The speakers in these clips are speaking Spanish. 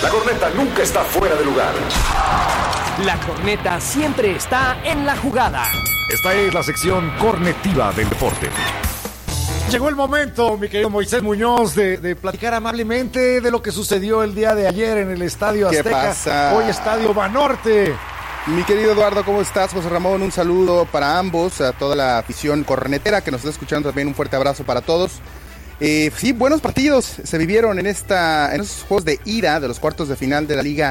La corneta nunca está fuera de lugar. La corneta siempre está en la jugada. Esta es la sección cornetiva del deporte. Llegó el momento, mi querido Moisés Muñoz, de platicar amablemente de lo que sucedió el día de ayer en el Estadio Azteca. ¿Qué pasa? Hoy Estadio Banorte. Mi querido Eduardo, ¿cómo estás? José Ramón, un saludo para ambos, a toda la afición cornetera que nos está escuchando también, un fuerte abrazo para todos. Sí, buenos partidos se vivieron en esos juegos de ida de los cuartos de final de la Liga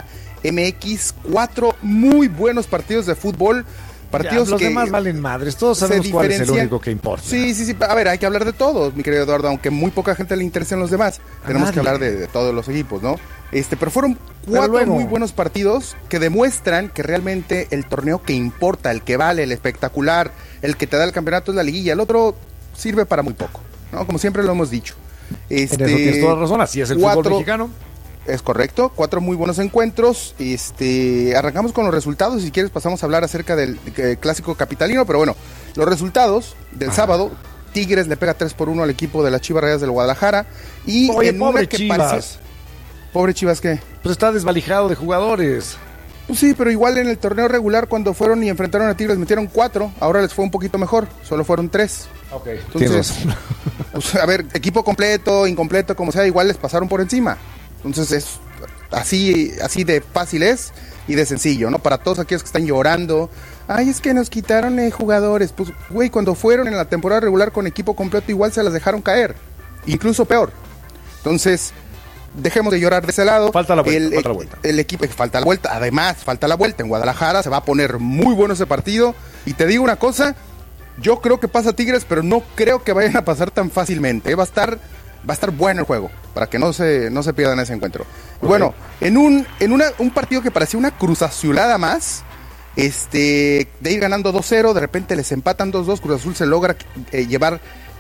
MX. 4 muy buenos partidos de fútbol. Partidos los que demás valen madres, todos sabemos cuál es el único que importa. Sí, a ver, hay que hablar de todos, mi querido Eduardo, aunque muy poca gente le interesen los demás. Tenemos que hablar de todos los equipos, ¿no? Pero fueron 4 muy buenos partidos que demuestran que realmente el torneo que importa, el que vale, el espectacular, el que te da el campeonato es la liguilla, el otro sirve para muy poco, ¿no? Como siempre lo hemos dicho. En eso tienes toda razón, así es el fútbol mexicano. Es correcto, 4 muy buenos encuentros. Arrancamos con los resultados. Si quieres pasamos a hablar acerca del clásico capitalino. Pero bueno, los resultados del sábado: Tigres le pega 3-1 al equipo de las Chivas Rayadas del Guadalajara. Y oye, en pobre una que Chivas. parece... ¿Pobre Chivas qué? Pues está desvalijado de jugadores. Pues sí, pero igual en el torneo regular, cuando fueron y enfrentaron a Tigres, metieron 4. Ahora les fue un poquito mejor, solo fueron 3. Ok, entonces, pues, a ver, equipo completo, incompleto, como sea, igual les pasaron por encima. Entonces es así de fácil es y de sencillo, ¿no? Para todos aquellos que están llorando, ay, es que nos quitaron jugadores. Pues, güey, cuando fueron en la temporada regular con equipo completo, igual se las dejaron caer, incluso peor. Entonces, dejemos de llorar de ese lado. Falta la vuelta. El equipo, falta la vuelta. Además, falta la vuelta en Guadalajara. Se va a poner muy bueno ese partido. Y te digo una cosa, yo creo que pasa Tigres, pero no creo que vayan a pasar tan fácilmente. Va a estar bueno el juego, para que no se pierdan ese encuentro. Okay. Bueno, en un partido que parecía una cruzazulada más, de ir ganando 2-0, de repente les empatan 2-2, Cruz Azul se logra llevar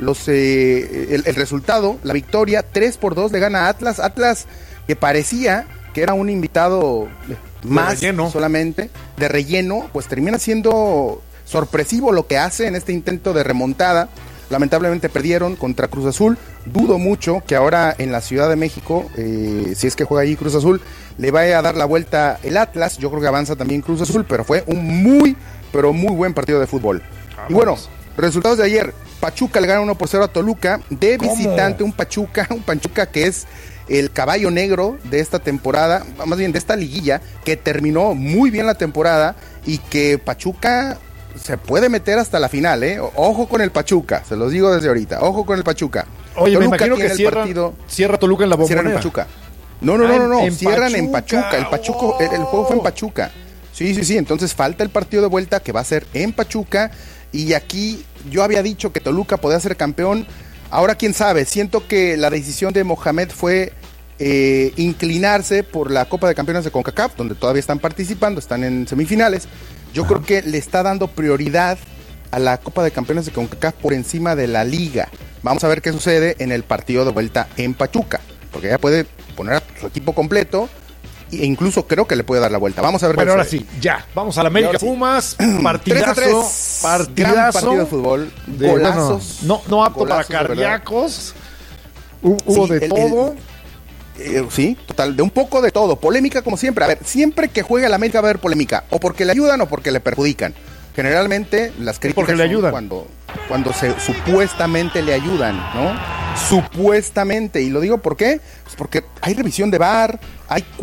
el resultado, la victoria, 3-2 le gana a Atlas, que parecía que era un invitado más relleno. Solamente, de relleno, pues termina siendo sorpresivo lo que hace en este intento de remontada. Lamentablemente perdieron contra Cruz Azul. Dudo mucho que ahora en la Ciudad de México, si es que juega allí Cruz Azul, le vaya a dar la vuelta el Atlas. Yo creo que avanza también Cruz Azul, pero fue un muy buen partido de fútbol. Y bueno, resultados de ayer: Pachuca le gana 1-0 a Toluca, de visitante. Un Pachuca que es el caballo negro de esta temporada, más bien de esta liguilla, que terminó muy bien la temporada y que Pachuca se puede meter hasta la final, ¿eh? Ojo con el Pachuca, se los digo desde ahorita, ojo con el Pachuca. Oye, Toluca me imagino que cierra Toluca en la Bombonera. Cierran en Pachuca. No, cierran en Pachuca. El juego fue en Pachuca. Sí, entonces falta el partido de vuelta que va a ser en Pachuca. Y aquí yo había dicho que Toluca podía ser campeón. Ahora quién sabe, siento que la decisión de Mohamed fue inclinarse por la Copa de Campeones de CONCACAF, donde todavía están participando, están en semifinales. Yo creo que le está dando prioridad a la Copa de Campeones de CONCACAF por encima de la Liga. Vamos a ver qué sucede en el partido de vuelta en Pachuca, porque ya puede poner a su equipo completo e incluso creo que le puede dar la vuelta. Vamos a ver. Bueno, ahora sí, ya, vamos a la América Pumas, partidazo, gran partido de fútbol, golazos. No apto para cardíacos, hubo de todo. Sí, total, de un poco de todo, polémica como siempre. A ver, siempre que juega la América va a haber polémica, o porque le ayudan o porque le perjudican. Generalmente las críticas porque le ayudan cuando supuestamente le ayudan, ¿no? Supuestamente, y lo digo ¿por qué? Pues porque hay revisión de VAR, hay